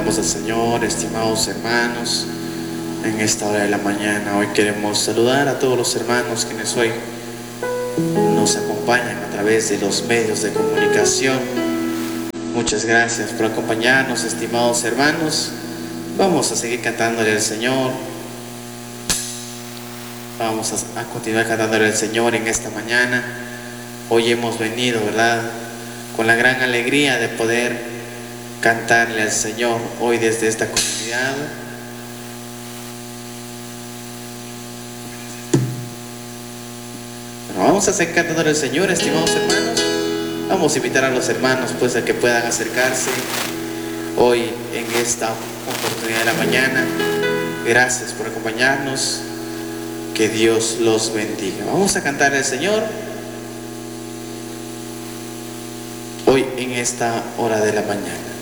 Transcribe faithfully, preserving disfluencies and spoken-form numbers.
Damos al Señor, estimados hermanos, en esta hora de la mañana. Hoy queremos saludar a todos los hermanos quienes hoy nos acompañan a través de los medios de comunicación. Muchas gracias por acompañarnos, estimados hermanos. Vamos a seguir cantándole al Señor. Vamos a, a continuar cantándole al Señor en esta mañana. Hoy hemos venido, ¿verdad?, con la gran alegría de poder cantarle al Señor hoy desde esta comunidad. Bueno, vamos a seguir cantándole al Señor, estimados hermanos. Vamos a invitar a los hermanos pues a que puedan acercarse hoy en esta oportunidad de la mañana. Gracias por acompañarnos. Que Dios los bendiga. Vamos a cantarle al Señor hoy en esta hora de la mañana.